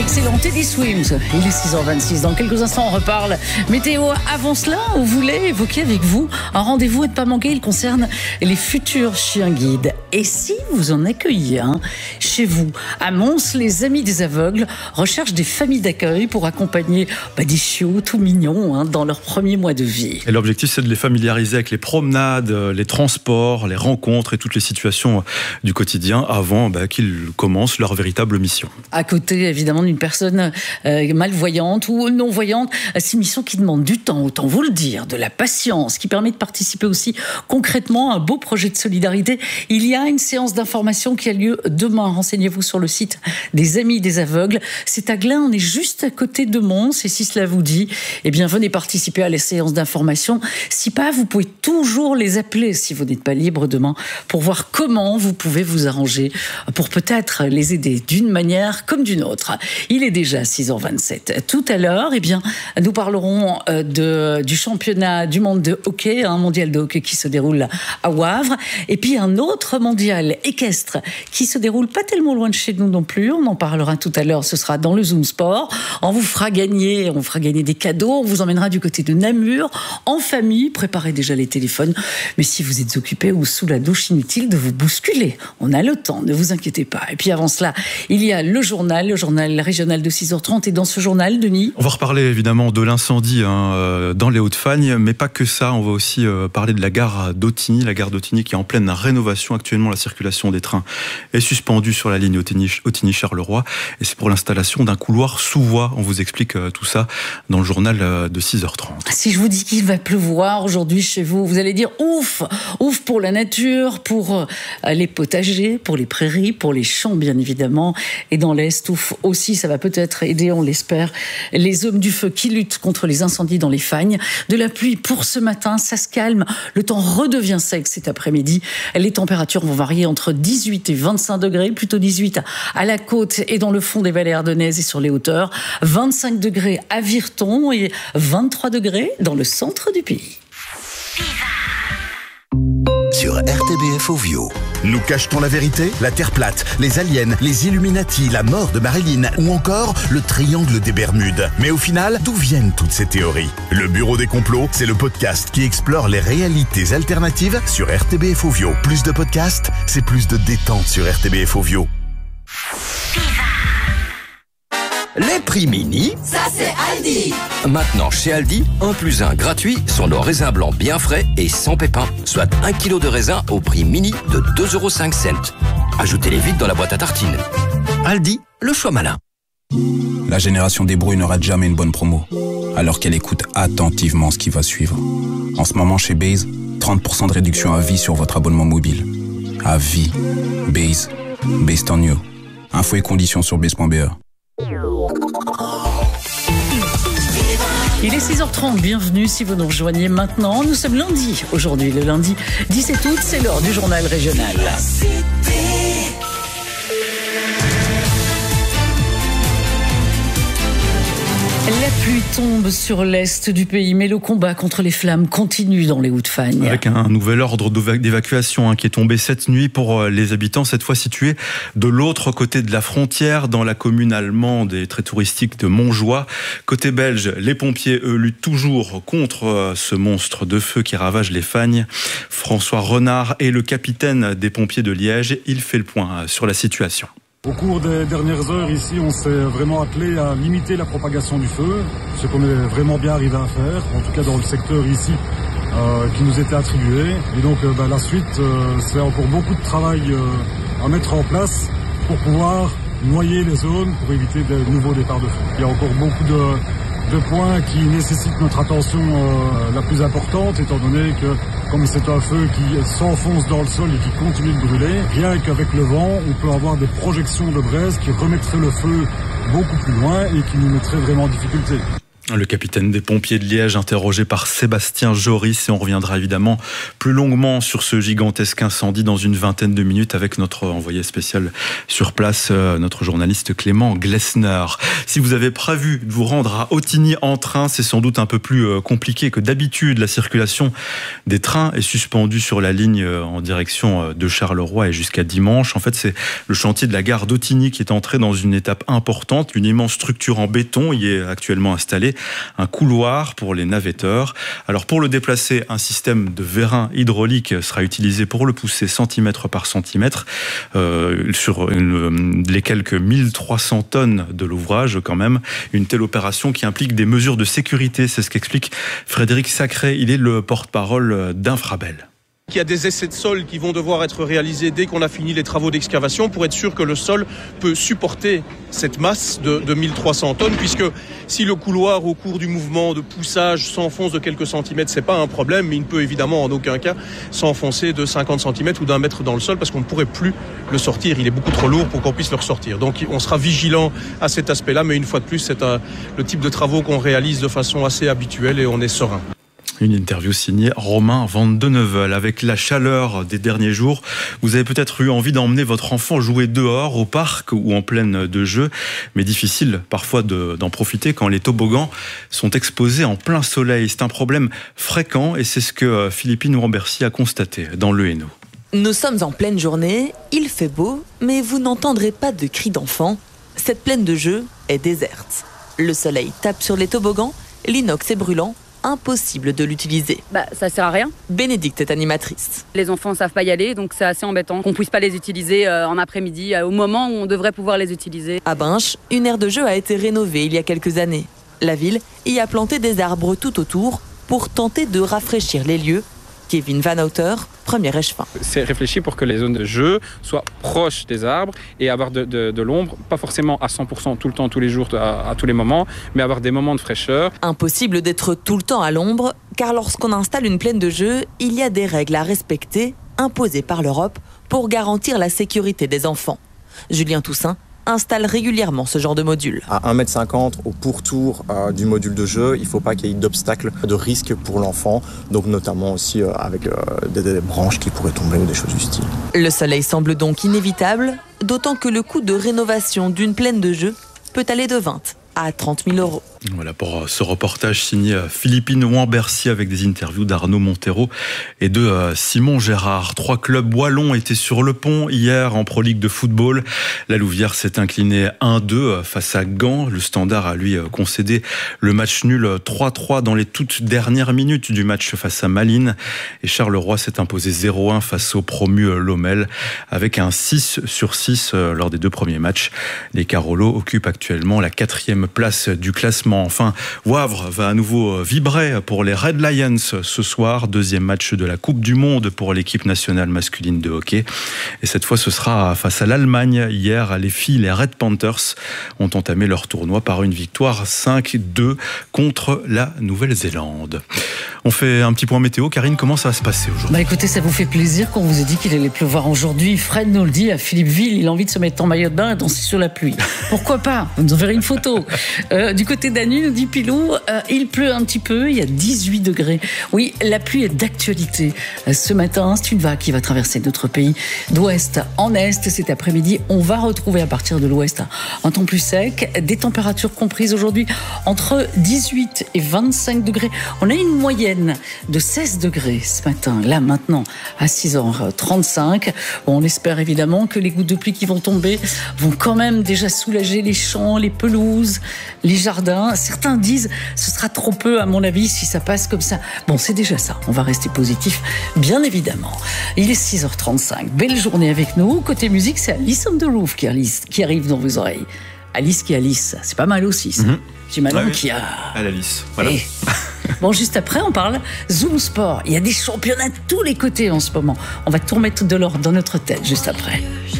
Excellent, Teddy Swims, il est 6h26. Dans quelques instants, on reparle météo. Avant cela, on voulait évoquer avec vous un rendez-vous à ne pas manquer. Il concerne les futurs chiens guides. Et si vous en accueillez un chez vous, à Mons, les Amis des Aveugles recherchent des familles d'accueil pour accompagner des chiots tout mignons dans leurs premiers mois de vie. Et l'objectif, c'est de les familiariser avec les promenades, les transports, les rencontres et toutes les situations du quotidien avant qu'ils commencent leur véritable mission. À côté, évidemment, d'une personne malvoyante ou non-voyante, c'est une mission qui demande du temps, autant vous le dire, de la patience, qui permet de participer aussi concrètement à un beau projet de solidarité. Il y a une séance d'information qui a lieu demain. Renseignez-vous sur le site des Amis des Aveugles. C'est à Glun, on est juste à côté de Mons. Et si cela vous dit, venez participer à la séance d'information. Si pas, vous pouvez toujours les appeler si vous n'êtes pas libre demain pour voir comment vous pouvez vous arranger pour peut-être les aider d'une manière comme d'une autre. Il est déjà 6h27. Tout à l'heure, nous parlerons du championnat du monde de hockey, un mondial de hockey qui se déroule à Wavre, et puis un autre mondial équestre qui se déroule pas tellement loin de chez nous non plus. On en parlera tout à l'heure, ce sera dans le Zoom Sport. On fera gagner des cadeaux, on vous emmènera du côté de Namur, en famille, préparez déjà les téléphones, mais si vous êtes occupé ou sous la douche, inutile de vous bousculer. On a le temps, ne vous inquiétez pas. Et puis avant cela, il y a le journal régional de 6h30. Et dans ce journal, Denis, on va reparler évidemment de l'incendie dans les Hauts-de-Fagne, mais pas que ça. On va aussi parler de la gare d'Ottigny. La gare d'Ottigny qui est en pleine rénovation. Actuellement, la circulation des trains est suspendue sur la ligne Ottigny-Charleroi. Et c'est pour l'installation d'un couloir sous voie. On vous explique tout ça dans le journal de 6h30. Si je vous dis qu'il va pleuvoir aujourd'hui chez vous, vous allez dire ouf pour la nature, pour les potagers, pour les prairies, pour les champs bien évidemment. Et dans l'Est, ouf aussi, ça va peut-être aider, on l'espère, les hommes du feu qui luttent contre les incendies dans les fagnes. De la pluie pour ce matin, ça se calme. Le temps redevient sec cet après-midi. Les températures vont varier entre 18 et 25 degrés, plutôt 18 à la côte et dans le fond des vallées ardennaises et sur les hauteurs. 25 degrés à Virton et 23 degrés dans le centre du pays. Sur RTBF Ovio. Nous cache-t-on la vérité? La Terre plate, les aliens, les Illuminati, la mort de Marilyn ou encore le triangle des Bermudes. Mais au final, d'où viennent toutes ces théories? Le Bureau des complots, c'est le podcast qui explore les réalités alternatives sur RTBF Ovio. Plus de podcasts, c'est plus de détente sur RTBF Ovio. Les prix mini, ça c'est Aldi. Maintenant chez Aldi, 1+1 gratuit sur nos raisins blancs bien frais et sans pépins, soit 1 kg de raisin au prix mini de 2,05 €. Ajoutez-les vite dans la boîte à tartines. Aldi, le choix malin. La génération des brouilles ne rate jamais une bonne promo, alors qu'elle écoute attentivement ce qui va suivre. En ce moment chez Base, 30% de réduction à vie sur votre abonnement mobile. À vie. Base. Based on you. Infos et conditions sur base.be. Il est 6h30, bienvenue si vous nous rejoignez maintenant. Nous sommes lundi, aujourd'hui le lundi 17 août, c'est l'heure du journal régional. La pluie tombe sur l'est du pays, mais le combat contre les flammes continue dans les Hauts-de-Fagne. Avec un nouvel ordre d'évacuation qui est tombé cette nuit pour les habitants, cette fois situés de l'autre côté de la frontière, dans la commune allemande et très touristique de Montjoie. Côté belge, les pompiers, eux, luttent toujours contre ce monstre de feu qui ravage les Fagnes. François Renard est le capitaine des pompiers de Liège. Il fait le point sur la situation. Au cours des dernières heures, ici, on s'est vraiment attelé à limiter la propagation du feu, ce qu'on est vraiment bien arrivé à faire, en tout cas dans le secteur ici qui nous était attribué. Et donc la suite, c'est encore beaucoup de travail à mettre en place pour pouvoir noyer les zones, pour éviter de nouveaux départs de feu. Il y a encore beaucoup de points qui nécessitent notre attention la plus importante, étant donné que comme c'est un feu qui s'enfonce dans le sol et qui continue de brûler, rien qu'avec le vent, on peut avoir des projections de braise qui remettraient le feu beaucoup plus loin et qui nous mettraient vraiment en difficulté. Le capitaine des pompiers de Liège, interrogé par Sébastien Joris, et on reviendra évidemment plus longuement sur ce gigantesque incendie dans une vingtaine de minutes avec notre envoyé spécial sur place, notre journaliste Clément Glessner. Si vous avez prévu de vous rendre à Ottignies en train, c'est sans doute un peu plus compliqué que d'habitude. La circulation des trains est suspendue sur la ligne en direction de Charleroi et jusqu'à dimanche. En fait, c'est le chantier de la gare d'Ottignies qui est entré dans une étape importante. Une immense structure en béton y est actuellement installée. Un couloir pour les navetteurs. Alors pour le déplacer, un système de vérin hydraulique sera utilisé pour le pousser centimètre par centimètre sur les quelques 1300 tonnes de l'ouvrage quand même. Une telle opération qui implique des mesures de sécurité, c'est ce qu'explique Frédéric Sacré. Il est le porte-parole d'Infrabel. Il y a des essais de sol qui vont devoir être réalisés dès qu'on a fini les travaux d'excavation pour être sûr que le sol peut supporter cette masse de 1300 tonnes, puisque si le couloir au cours du mouvement de poussage s'enfonce de quelques centimètres, c'est pas un problème, mais il ne peut évidemment en aucun cas s'enfoncer de 50 centimètres ou d'1 mètre dans le sol parce qu'on ne pourrait plus le sortir. Il est beaucoup trop lourd pour qu'on puisse le ressortir. Donc on sera vigilant à cet aspect-là, mais une fois de plus, c'est le type de travaux qu'on réalise de façon assez habituelle et on est serein. Une interview signée Romain Van de Neuvel. Avec la chaleur des derniers jours, vous avez peut-être eu envie d'emmener votre enfant jouer dehors, au parc ou en pleine de jeu, mais difficile parfois d'en profiter quand les toboggans sont exposés en plein soleil. C'est un problème fréquent et c'est ce que Philippine Wambercy a constaté dans le Hainaut. Nous sommes en pleine journée, il fait beau, mais vous n'entendrez pas de cris d'enfants. Cette plaine de jeu est déserte. Le soleil tape sur les toboggans, l'inox est brûlant, impossible de l'utiliser. Ça sert à rien. Bénédicte est animatrice. Les enfants ne savent pas y aller, donc c'est assez embêtant qu'on ne puisse pas les utiliser en après-midi, au moment où on devrait pouvoir les utiliser. À Binche, une aire de jeu a été rénovée il y a quelques années. La ville y a planté des arbres tout autour pour tenter de rafraîchir les lieux. Kevin Van Houter, premier échevin. C'est réfléchi pour que les zones de jeu soient proches des arbres et avoir de l'ombre, pas forcément à 100% tout le temps, tous les jours, à tous les moments, mais avoir des moments de fraîcheur. Impossible d'être tout le temps à l'ombre, car lorsqu'on installe une plaine de jeu, il y a des règles à respecter, imposées par l'Europe, pour garantir la sécurité des enfants. Julien Toussaint installe régulièrement ce genre de module. À 1,50 m au pourtour du module de jeu, il ne faut pas qu'il y ait d'obstacles, de risques pour l'enfant, donc notamment aussi avec des branches qui pourraient tomber ou des choses du style. Le soleil semble donc inévitable, d'autant que le coût de rénovation d'une plaine de jeu peut aller de 20 à 30 000 €. Voilà pour ce reportage signé Philippine Wambercy avec des interviews d'Arnaud Montero et de Simon Gérard. 3 clubs wallons étaient sur le pont hier en Pro League de football. La Louvière s'est inclinée 1-2 face à Gand. Le Standard a lui concédé le match nul 3-3 dans les toutes dernières minutes du match face à Malines. Et Charleroi s'est imposé 0-1 face au promu Lommel avec un 6/6 lors des 2 premiers matchs. Les Carolos occupent actuellement la 4e place du classement. Enfin, Wavre va à nouveau vibrer pour les Red Lions ce soir. 2e match de la Coupe du Monde pour l'équipe nationale masculine de hockey. Et cette fois, ce sera face à l'Allemagne. Hier, les filles, les Red Panthers, ont entamé leur tournoi par une victoire 5-2 contre la Nouvelle-Zélande. On fait un petit point météo. Karine, comment ça va se passer aujourd'hui ? Écoutez, ça vous fait plaisir qu'on vous ait dit qu'il allait pleuvoir aujourd'hui. Fred nous le dit à Philippeville, il a envie de se mettre en maillot de bain et danser sur la pluie. Pourquoi pas ? Vous nous enverrez une photo. Du côté d'Anu, nous dit Pilou, il pleut un petit peu, il y a 18 degrés. Oui, la pluie est d'actualité. Ce matin, c'est une vague qui va traverser notre pays d'ouest en est. Cet après-midi, on va retrouver à partir de l'ouest un temps plus sec, des températures comprises aujourd'hui entre 18 et 25 degrés. On a une moyenne de 16 degrés ce matin, là maintenant, à 6h35. On espère évidemment que les gouttes de pluie qui vont tomber vont quand même déjà soulager les champs, les pelouses, les jardins. Certains disent ce sera trop peu à mon avis si ça passe comme ça. Bon, c'est déjà ça. On va rester positif, bien évidemment. Il est 6h35. Belle journée avec nous. Côté musique, c'est Alice on the Roof qui arrive dans vos oreilles. Alice qui Alice, c'est pas mal aussi ça. J'ai Manon qui a... À l'Alice, voilà. Et... Bon, juste après, on parle Zoom Sport. Il y a des championnats de tous les côtés en ce moment. On va tout remettre de l'or dans notre tête juste après.